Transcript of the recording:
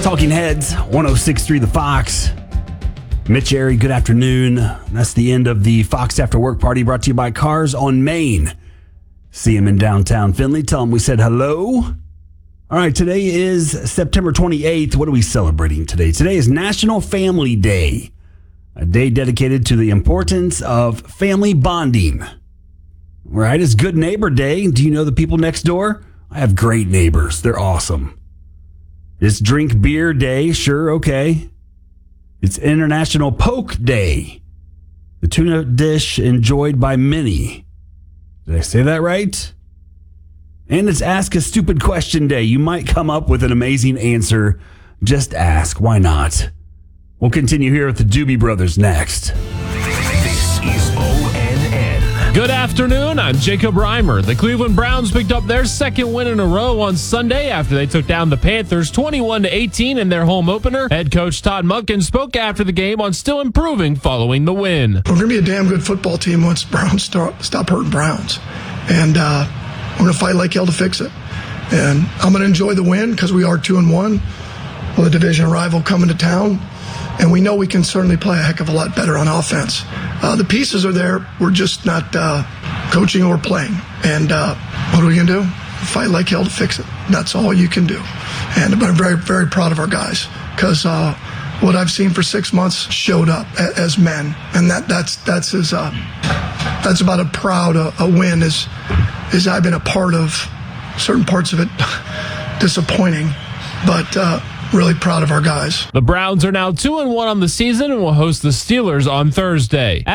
Talking Heads, 106.3 The Fox. Mitch Airy, good afternoon. That's the end of the Fox After Work Party brought to you by Cars on Main. See him in downtown Findlay. Tell him we said hello. All right, today is September 28th. What are we celebrating today? Today is National Family Day, a day dedicated to the importance of family bonding. Right, it's Good Neighbor Day. Do you know the people next door? I have great neighbors. They're awesome. It's Drink Beer Day. Sure, okay. It's International Poke Day, the tuna dish enjoyed by many. Did I say that right? And it's Ask a Stupid Question Day. You might come up with an amazing answer. Just ask. Why not? We'll continue here with the Doobie Brothers next. This is ONN. Good afternoon. I'm Jacob Reimer. The Cleveland Browns picked up their second win in a row on Sunday after they took down the Panthers 21-18 in their home opener. Head coach Todd Monken spoke after the game on still improving following the win. We're going to be a damn good football team once Browns stop hurting Browns. And we're going to fight like hell to fix it. And I'm going to enjoy the win because we are 2-1 with a division rival coming to town. And we know we can certainly play a heck of a lot better on offense. The pieces are there. We're just not coaching or playing. And what are we going to do? Fight like hell to fix it. That's all you can do. And I'm very, very proud of our guys because what I've seen for 6 months showed up as men. And that's about as proud a win as I've been a part of. Certain parts of it disappointing, but really proud of our guys. The Browns are now 2-1 on the season and will host the Steelers on Thursday.